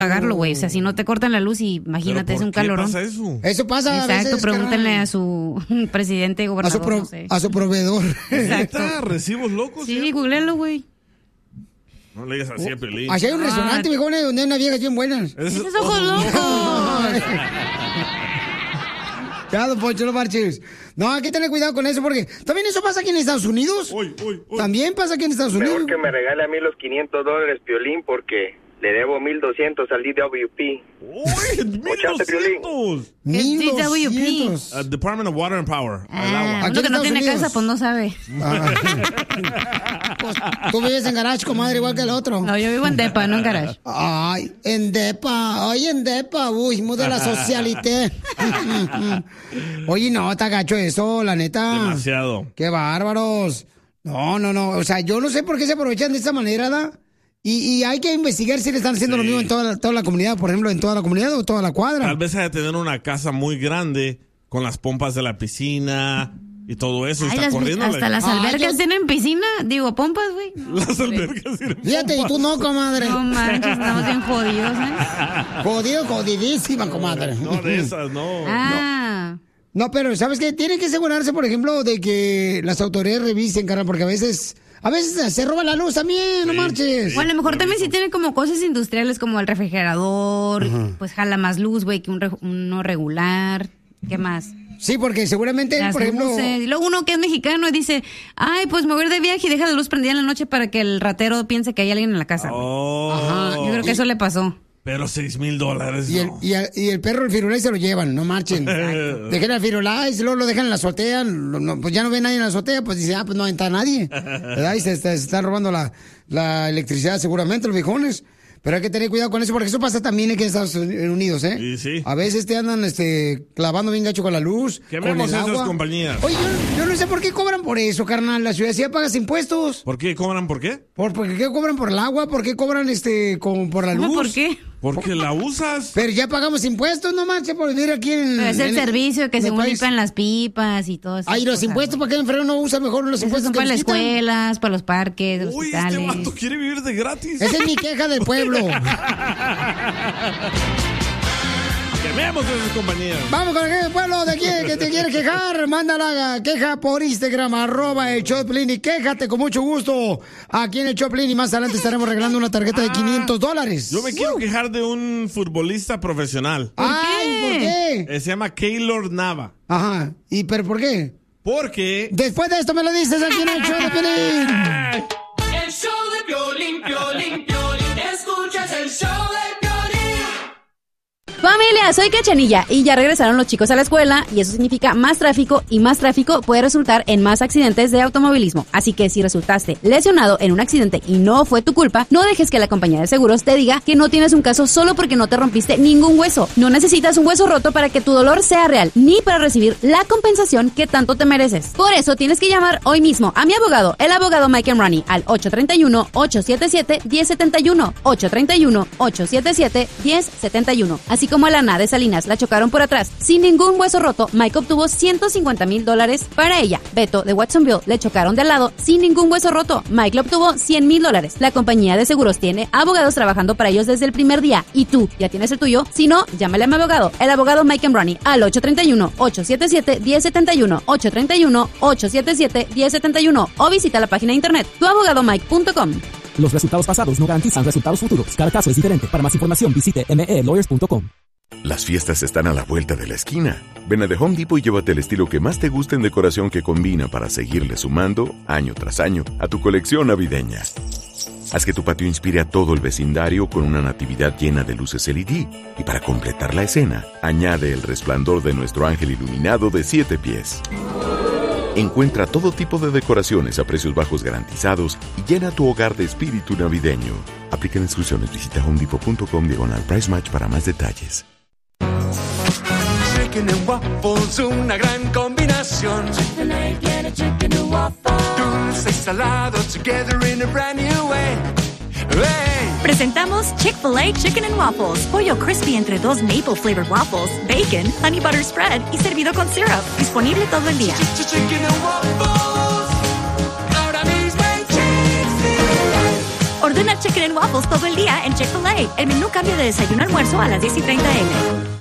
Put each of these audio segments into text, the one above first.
pagarlo, güey. O sea, si no te cortan la luz, imagínate, es un calorón. ¿Qué pasa eso? Eso pasa. Exacto, a veces, pregúntenle a su presidente, gobernador, no sé. A su proveedor. Exacto. ¿Recibos locos? Sí, googlealo, güey. No le digas así a Pelín. Allá hay un restaurante, viejo, donde hay unas viejas bien buenas. ¡Esos ojos locos! Ya, don Poncho, no marches. No, hay que tener cuidado con eso porque también eso pasa aquí en Estados Unidos. También pasa aquí en Estados Unidos. Mejor que me regale a mí los $500, Piolín, porque le debo $1,200 al DWP. ¡Uy! $1,200. DWP. Department of Water and Power. Uno que no tiene casa, pues no sabe. Pues, tú vives en garage, comadre, igual que el otro. No, yo vivo en depa, no en garage. Ay, en depa. Uy, muy de la socialité. Oye, no, está gacho eso, la neta. Demasiado. Qué bárbaros. No. O sea, yo no sé por qué se aprovechan de esa manera, ¿da? Y hay que investigar si le están haciendo lo mismo en toda la comunidad, por ejemplo, en toda la comunidad o toda la cuadra. Tal vez hay que tener una casa muy grande con las pompas de la piscina y todo eso. Ay, hasta las albercas tienen piscina, digo, pompas, güey. Las albercas tienen pompas. Fíjate, y tú no, comadre. No manches, estamos bien jodidos, ¿eh? Jodidísima, comadre. No, de esas, no. No, pero ¿sabes qué? Tienen que asegurarse, por ejemplo, de que las autoridades revisen, carnal, porque a veces se roba la luz también, no marches. O a lo mejor también si tiene como cosas industriales como el refrigerador, pues jala más luz, güey, que uno regular. ¿Qué más? Sí, porque seguramente, por ejemplo... Y luego uno que es mexicano y dice, ay, pues me voy a ir de viaje y deja la luz prendida en la noche para que el ratero piense que hay alguien en la casa. Ajá. Yo creo que eso le pasó. Pero $6,000. Y el perro, el firulais, se lo llevan, no marchen. Dejen al firulais, luego lo dejan en la azotea, pues ya no ve nadie en la azotea, pues dice, pues no entra nadie. ¿Verdad? Y se están robando la electricidad seguramente los viejones. Pero hay que tener cuidado con eso, porque eso pasa también aquí en Estados Unidos, ¿eh? Sí. A veces te andan clavando bien gacho con la luz, Quememos con el esas agua. compañías. Oye, yo no sé por qué cobran por eso, carnal. La ciudad sí pagas impuestos. ¿Por qué cobran? ¿Por qué? ¿Por qué cobran por el agua? ¿Por qué cobran por la luz? ¿Por qué? Porque la usas. Pero ya pagamos impuestos, no manches, por vivir aquí en... Pero es el servicio que según país. limpian las pipas y todo eso. Ay, los impuestos, ¿para qué el freno no usa mejor los impuestos son que para las nos quitan? escuelas, para los parques, los hospitales. Este vato quiere vivir de gratis. Esa es mi queja del pueblo. Quememos esas compañías. Vamos con el pueblo de quién que te quiere quejar. Manda la queja por Instagram, @el Choplin, y quéjate con mucho gusto aquí en el Choplin, y más adelante estaremos regalando una tarjeta de $500. Yo me quiero quejar de un futbolista profesional. ¿Por qué? Se llama Keylor Nava. Ajá. ¿Pero por qué? Porque... Después de esto me lo dices aquí en el show de Piolín. El show de Piolín, Piolín, Piolín. Escuchas el show de Piolín. Familia, soy Cachanilla y ya regresaron los chicos a la escuela y eso significa más tráfico, y más tráfico puede resultar en más accidentes de automovilismo. Así que si resultaste lesionado en un accidente y no fue tu culpa, no dejes que la compañía de seguros te diga que no tienes un caso solo porque no te rompiste ningún hueso. No necesitas un hueso roto para que tu dolor sea real, ni para recibir la compensación que tanto te mereces. Por eso tienes que llamar hoy mismo a mi abogado, el abogado Mike Ronnie, al 831-877-1071, 831-877-1071. Así como a Lana de Salinas la chocaron por atrás sin ningún hueso roto, Mike obtuvo $150,000 para ella. Beto de Watsonville le chocaron de al lado sin ningún hueso roto, Mike le obtuvo $100,000. La compañía de seguros tiene abogados trabajando para ellos desde el primer día, y tú ya tienes el tuyo. Si no, llámale a mi abogado, el abogado Mike Ronnie, al 831-877-1071, 831-877-1071, o visita la página de internet tuabogadomike.com. Los resultados pasados no garantizan resultados futuros. Cada caso es diferente. Para más información, visite melawyers.com. Las fiestas están a la vuelta de la esquina. Ven a The Home Depot y llévate el estilo que más te guste en decoración que combina para seguirle sumando, año tras año, a tu colección navideña. Haz que tu patio inspire a todo el vecindario con una natividad llena de luces LED. Y para completar la escena, añade el resplandor de nuestro ángel iluminado de 7 pies. Encuentra todo tipo de decoraciones a precios bajos garantizados y llena tu hogar de espíritu navideño. Aplican instrucciones. Visita homedepot.com/price match para más detalles. Chicken and waffles, una gran combinación. Chick-fil-A tiene chicken and waffles. Dulce y salado together in a brand new way. Hey. Presentamos Chick-fil-A Chicken and Waffles. Pollo crispy entre 2 maple flavored waffles, bacon, honey butter spread y servido con syrup. Disponible todo el día. Chicken and waffles. Ahora mismo en Chick-fil-A. Ordena Chicken and Waffles todo el día en Chick-fil-A. El menú cambia de desayuno a almuerzo a las 10:30 a.m.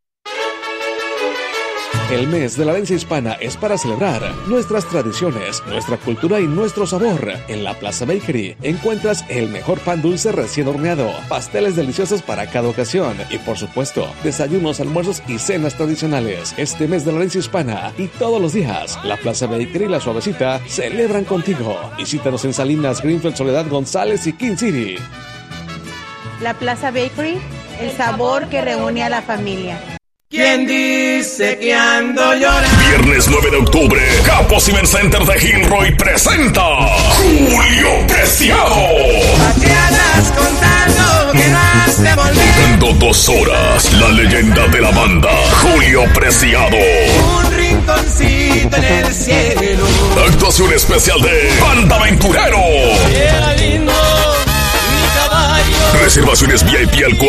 El mes de la herencia hispana es para celebrar nuestras tradiciones, nuestra cultura y nuestro sabor. En la Plaza Bakery encuentras el mejor pan dulce recién horneado, pasteles deliciosos para cada ocasión y, por supuesto, desayunos, almuerzos y cenas tradicionales. Este mes de la herencia hispana y todos los días, la Plaza Bakery y La Suavecita celebran contigo. Visítanos en Salinas, Greenfield, Soledad, González y King City. La Plaza Bakery, el sabor que reúne a la familia. ¿Quién dice que ando llorando? Viernes 9 de octubre, Capo Ciber Center de Gilroy presenta Julio Preciado. ¿A qué andas contando que no has de volver? En 2 horas, la leyenda de la banda, Julio Preciado. Un rinconcito en el cielo. Actuación especial de Banda Aventurero. Era lindo mi caballo. Reservaciones VIP al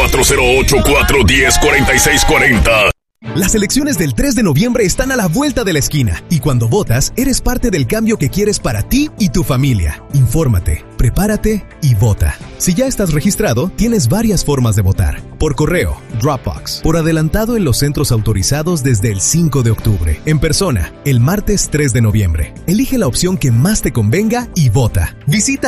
408-410-4640. Las elecciones del 3 de noviembre están a la vuelta de la esquina y cuando votas, eres parte del cambio que quieres para ti y tu familia. Infórmate, prepárate y vota. Si ya estás registrado, tienes varias formas de votar. Por correo, Dropbox, por adelantado en los centros autorizados desde el 5 de octubre. En persona, el martes 3 de noviembre. Elige la opción que más te convenga y vota. Visita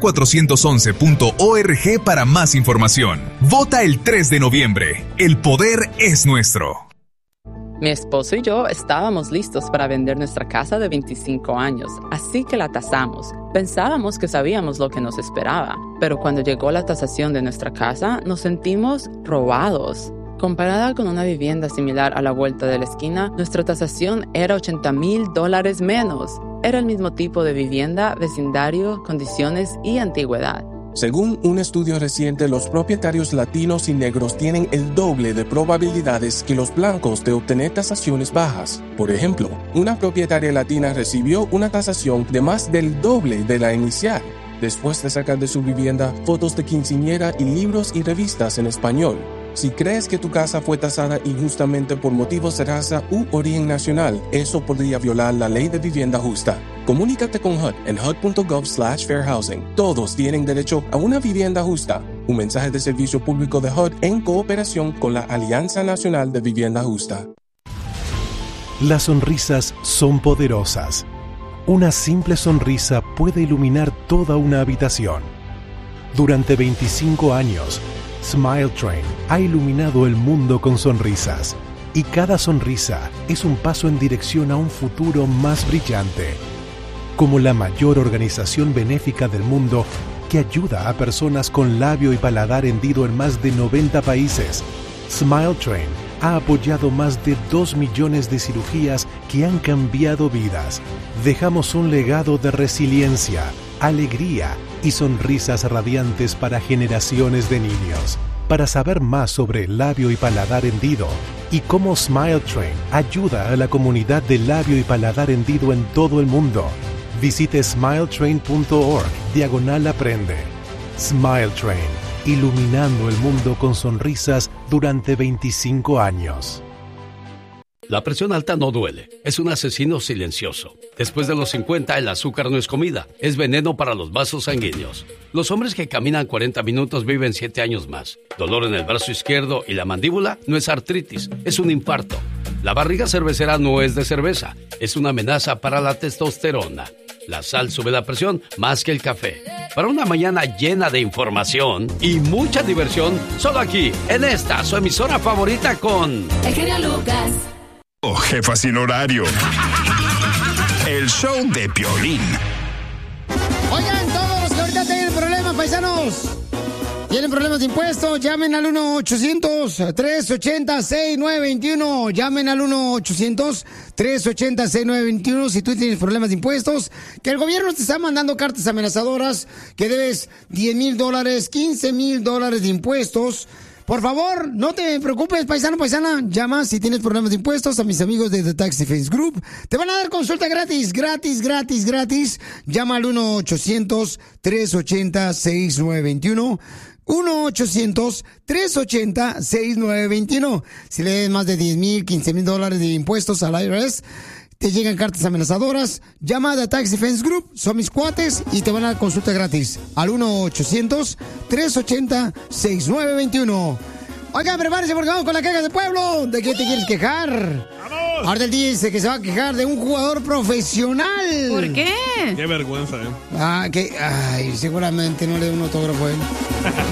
vote411.org para más información. Vota el 3 de noviembre. El poder es nuestro. Mi esposo y yo estábamos listos para vender nuestra casa de 25 años, así que la tasamos. Pensábamos que sabíamos lo que nos esperaba, pero cuando llegó la tasación de nuestra casa, nos sentimos robados. Comparada con una vivienda similar a la vuelta de la esquina, nuestra tasación era $80,000 menos. Era el mismo tipo de vivienda, vecindario, condiciones y antigüedad. Según un estudio reciente, los propietarios latinos y negros tienen el doble de probabilidades que los blancos de obtener tasaciones bajas. Por ejemplo, una propietaria latina recibió una tasación de más del doble de la inicial, después de sacar de su vivienda fotos de quinceañera y libros y revistas en español. Si crees que tu casa fue tasada injustamente por motivos de raza u origen nacional, eso podría violar la ley de vivienda justa. Comunícate con HUD en hud.gov/fairhousing. Todos tienen derecho a una vivienda justa. Un mensaje de servicio público de HUD en cooperación con la Alianza Nacional de Vivienda Justa. Las sonrisas son poderosas. Una simple sonrisa puede iluminar toda una habitación. Durante 25 años, Smile Train ha iluminado el mundo con sonrisas y cada sonrisa es un paso en dirección a un futuro más brillante. Como la mayor organización benéfica del mundo que ayuda a personas con labio y paladar hendido en más de 90 países, Smile Train ha apoyado más de 2 millones de cirugías que han cambiado vidas. Dejamos un legado de resiliencia, alegría y sonrisas radiantes para generaciones de niños. Para saber más sobre labio y paladar hendido y cómo Smile Train ayuda a la comunidad de labio y paladar hendido en todo el mundo, visite smiletrain.org/aprende. Smile Train, iluminando el mundo con sonrisas durante 25 años. La presión alta no duele, es un asesino silencioso. Después de los 50, el azúcar no es comida, es veneno para los vasos sanguíneos. Los hombres que caminan 40 minutos viven 7 años más. Dolor en el brazo izquierdo y la mandíbula no es artritis, es un infarto. La barriga cervecera no es de cerveza, es una amenaza para la testosterona. La sal sube la presión más que el café. Para una mañana llena de información y mucha diversión, solo aquí, en esta, su emisora favorita con... El genio Lucas. Oh, jefa sin horario. El show de Piolín. Oigan, todos los que ahorita tienen problemas, paisanos. ¿Tienen problemas de impuestos? Llamen al 1-800-380-6921. Llamen al 1-800-380-6921 si tú tienes problemas de impuestos. Que el gobierno te está mandando cartas amenazadoras que debes $10,000, $15,000 de impuestos. Por favor, no te preocupes, paisano, paisana. Llama si tienes problemas de impuestos a mis amigos de The Tax Defense Group. Te van a dar consulta gratis. Llama al 1-800-380-6921. 1-800-380-6921. Si le des más de $10,000, $15,000 de impuestos al IRS, te llegan cartas amenazadoras, llama a Tax Defense Group, son mis cuates y te van a dar consulta gratis al 1-800-380-6921. Oigan, prepárense porque vamos con la queja del pueblo. ¿De qué te quieres quejar? ¡Vamos! Ahora el día dice que se va a quejar de un jugador profesional. ¿Por qué? Qué vergüenza, Ay, seguramente no le dio un autógrafo a él.